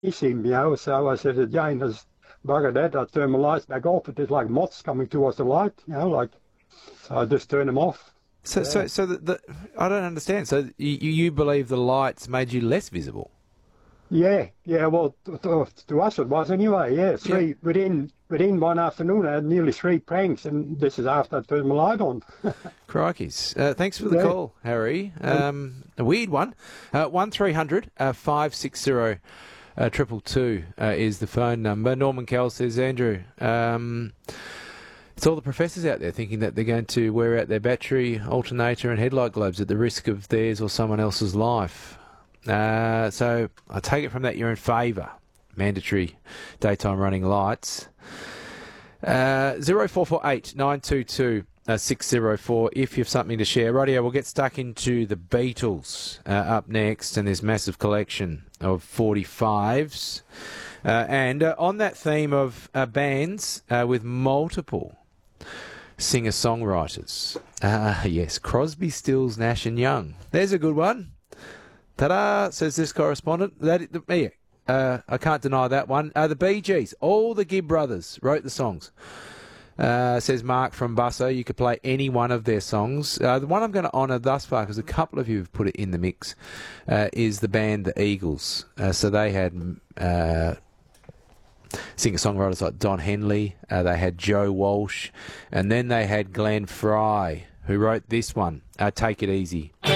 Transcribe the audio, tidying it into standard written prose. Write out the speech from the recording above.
miss him, So I said to Jane, "There's bugger that. I turned my lights back off, but there's like moths coming towards the light, so I just turned them off. So, Yeah. so I don't understand. So you believe the lights made you less visible? Yeah. Well, to us it was anyway. Yeah, Yeah. within one afternoon, I had nearly three pranks, and this is after I turned my light on. Crikeys. Thanks for the Yeah. call, Harry. A weird one. 1300 560 222 is the phone number. Norman Kell says, Andrew, it's all the professors out there thinking that they're going to wear out their battery, alternator and headlight globes at the risk of theirs or someone else's life. So I take it from that you're in favour. Mandatory daytime running lights. 0448 922 604 if you have something to share. Radio, we'll get stuck into the Beatles up next, and this massive collection of 45s. And on that theme of bands with multiple singer-songwriters. Yes, Crosby, Stills, Nash and Young. There's a good one. Ta-da, says this correspondent. I can't deny that one. The Bee Gees, all the Gibb brothers wrote the songs. Says Mark from Busso. You could play any one of their songs. The one I'm going to honour thus far, because a couple of you have put it in the mix, is the band The Eagles. So they had singer-songwriters like Don Henley. They had Joe Walsh. And then they had Glenn Fry, who wrote this one, Take It Easy.